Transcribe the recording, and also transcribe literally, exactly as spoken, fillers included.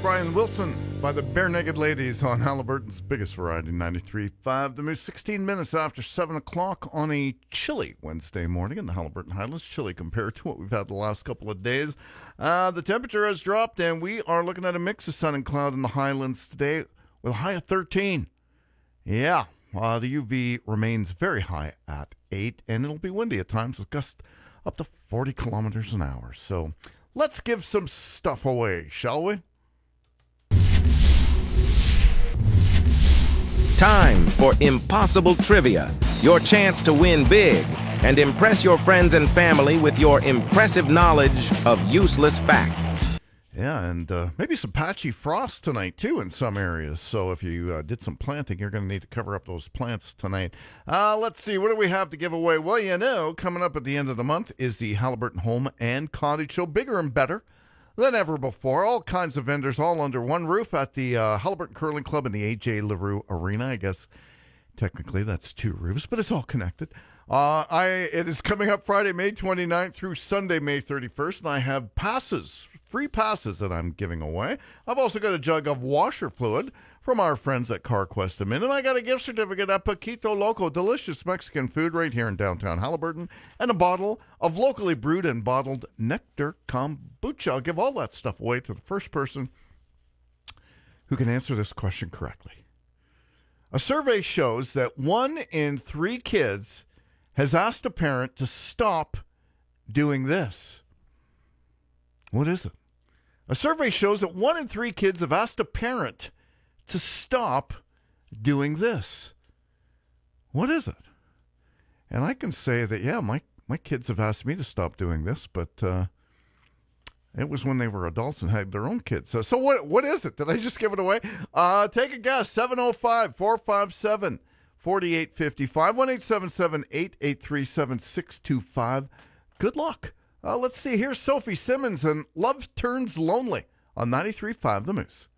Brian Wilson by the Bare Naked Ladies on Halliburton's biggest variety, ninety-three point five. The Moose, sixteen minutes after seven o'clock on a chilly Wednesday morning in the Halliburton Highlands. Chilly compared to what we've had the last couple of days. Uh, the temperature has dropped, and we are looking at a mix of sun and cloud in the Highlands today with a high of thirteen. Yeah, uh, the U V remains very high at eight, and it'll be windy at times with gusts up to forty kilometers an hour. So let's give some stuff away, shall we? Time for Impossible Trivia, your chance to win big and impress your friends and family with your impressive knowledge of useless facts. Yeah, and uh, maybe some patchy frost tonight, too, in some areas. So if you uh, did some planting, you're going to need to cover up those plants tonight. Uh, let's see, what do we have to give away? Well, you know, coming up at the end of the month is the Halliburton Home and Cottage Show, bigger and better than ever before. All kinds of vendors all under one roof at the uh, Halliburton Curling Club in the A J LaRue Arena. I guess technically that's two roofs, but it's all connected. Uh, I It is coming up Friday, May twenty-ninth through Sunday, May thirty-first, and I have passes, free passes that I'm giving away. I've also got a jug of washer fluid from our friends at CarQuest a Minute. And I got a gift certificate at Paquito Loco, delicious Mexican food right here in downtown Halliburton, and a bottle of locally brewed and bottled Nectar Kombucha. I'll give all that stuff away to the first person who can answer this question correctly. A survey shows that one in three kids has asked a parent to stop doing this. What is it? A survey shows that one in three kids have asked a parent to stop doing this. What is it? And I can say that, yeah, my, my kids have asked me to stop doing this, but uh, it was when they were adults and had their own kids. So, so what what is it? Did I just give it away? Uh, take a guess. seven oh five, four five seven, four eight five five, one eight seven seven, eight eight three seven, six two five. Good luck. Uh, let's see. Here's Sophie Simmons and Love Turns Lonely on ninety-three point five The Moose.